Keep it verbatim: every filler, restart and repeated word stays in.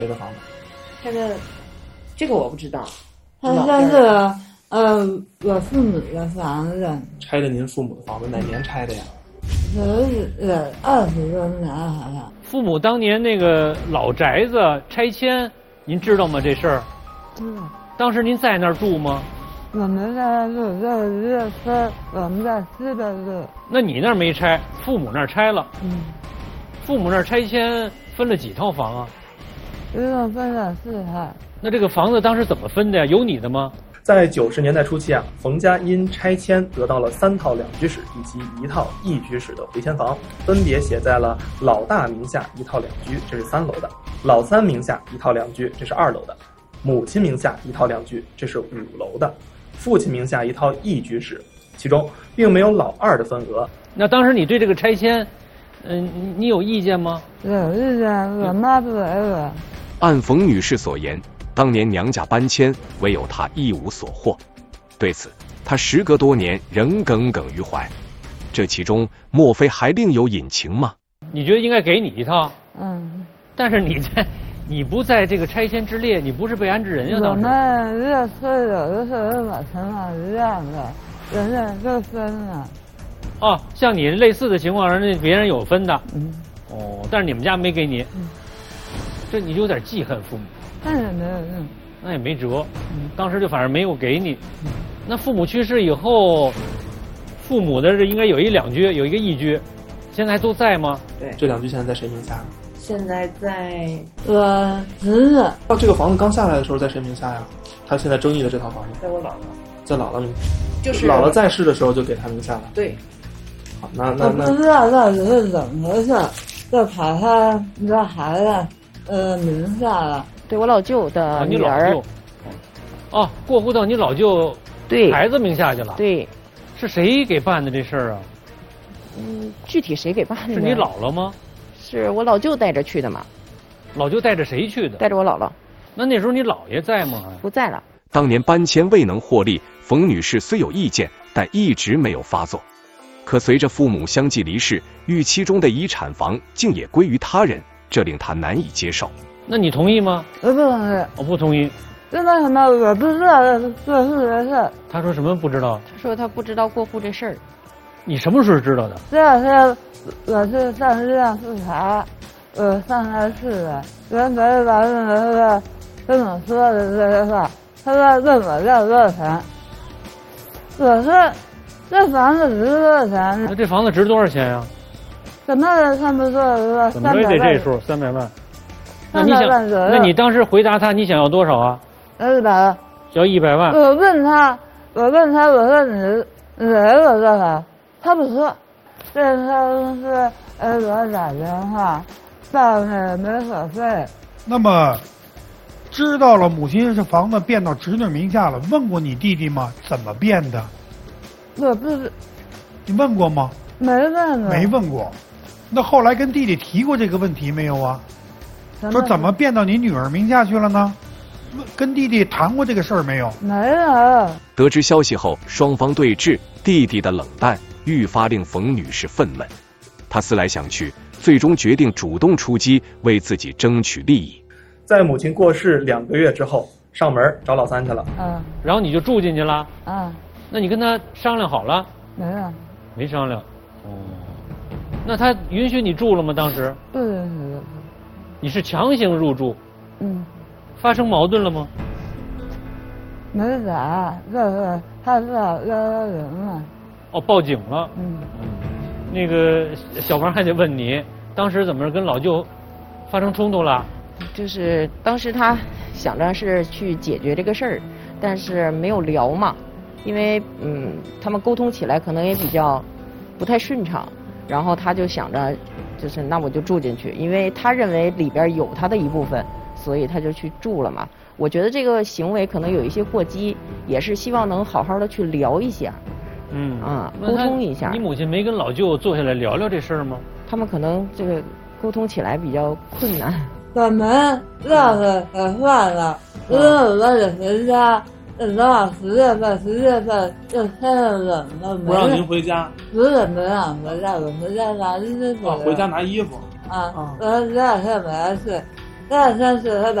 这个房子？ 他的这个我不知道。 他这是呃我父母的房子， 拆的您父母的房子，哪年拆的呀？ 有二十多年好像。 父母当年那个老宅子拆迁，您知道吗？这事儿？ 知道。 当时您在那儿住吗？ 我们在住，在热村，我们在西边住。 那你那儿没拆，父母那儿拆了。 嗯。 父母那儿拆迁分了几套房啊？ 一共分了四套。 那这个房子当时怎么分的呀？有你的吗？ 在九十年代初期啊，冯家因拆迁得到了三套两居室以及一套一居室的回迁房，分别写在了老大名下一套两居，这是三楼的；老三名下一套两居，这是二楼的；母亲名下一套两居，这是五楼的；父亲名下一套一居室，其中并没有老二的份额。 那当时你对这个拆迁，嗯、呃，你有意见吗？ 有意见，我妈不给我。 按冯女士所言，当年娘家搬迁，唯有她一无所获。对此，她时隔多年仍耿耿于怀。这其中莫非还另有隐情吗？ 你觉得应该给你一套？ 嗯。 但是你在，你不在这个拆迁之列，你不是被安置人呀？ 我们热村有的是跟我情况一样的，人家都分了。 哦，像你类似的情况，人家别人有分的。 嗯。 哦，但是你们家没给你。 嗯。 这你就有点记恨父母。 那也没有用。 那也没辙。嗯。当时就反正没有给你。嗯。那父母去世以后，父母的这应该有一两居，有一个一居，现在还都在吗？ 对。 这两居现在在谁名下？ 现在在我侄子。 哦，这个房子刚下来的时候在谁名下呀？他现在争议的这套房子在我姥姥。 在姥姥名下。 就是姥姥在世的时候就给他名下了。 对。 好，那那那。 我不知道到底是怎么回事，就跑他这孩子呃名下了。 对我老舅的女儿。 啊、你老舅。哦，过户到你老舅对孩子名下去了。 对。 是谁给办的这事儿啊？ 嗯，具体谁给办的？ 是你姥姥吗？ 是我老舅带着去的嘛。 老舅带着谁去的？ 带着我姥姥。 那那时候你姥爷在吗？ 不在了。 当年搬迁未能获利，冯女士虽有意见，但一直没有发作。可随着父母相继离世，预期中的遗产房竟也归于他人，这令她难以接受。 那你同意吗？ 我不同意。 我不同意。 因为什么？我不知道这是的事。 他说什么不知道？ 他说他不知道过户这事儿。 你什么时候知道的？ 这两天我是上医院复查，我上他去的，人没把那个跟我说的这些话，他说问我要多少钱，我说这房子值多少钱？ 那这房子值多少钱呀、啊？ 怎么也看不出来， 怎么也得这数，三百万。那你想，那你当时回答他，你想要多少啊？ 一百万。 要一百万。 我问他，我问他，我说你你给我多少？他不说。这他是呃给我打电话，报那没所费。 那么，知道了母亲是房子变到侄女名下了，问过你弟弟吗？怎么变的？ 我不是。 你问过吗？ 没问过。 没问过。那后来跟弟弟提过这个问题没有啊？说怎么变到你女儿名下去了呢？跟弟弟谈过这个事儿没有？ 没有。 得知消息后，双方对峙，弟弟的冷淡愈发令冯女士愤懑。她思来想去，最终决定主动出击，为自己争取利益。 在母亲过世两个月之后，上门找老三去了。 嗯。 然后你就住进去了。 嗯。 那你跟他商量好了？ 没有。 没商量。哦。那他允许你住了吗？当时？ 不允许。 你是强行入住？ 嗯。 发生矛盾了吗？ 没咋，就是他是幺幺零了。 哦，报警了。 嗯。 那个小王还得问你，当时怎么跟老舅发生冲突了？ 就是当时他想着是去解决这个事儿，但是没有聊嘛，因为嗯，他们沟通起来可能也比较不太顺畅，然后他就想着，就是那我就住进去，因为他认为里边有他的一部分。所以他就去住了嘛。我觉得这个行为可能有一些过激，也是希望能好好的去聊一下， 嗯啊，沟通一下。 你母亲没跟老舅坐下来聊聊这事儿吗？ 他们可能这个沟通起来比较困难。 我们绕着给换了，因为我们回家，等到十月份，十月份就天了冷了， 不让您回家。 不是没让回家，我回家拿衣服。 啊，回家拿衣服。 啊，我这两天没去。 那算是他的。